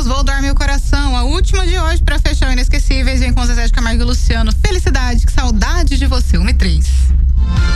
Vou Dar Meu Coração, a última de hoje pra fechar o Inesquecíveis. Vem com Zezé de Camargo e Luciano. Felicidade, que saudade de você. 1 e 3.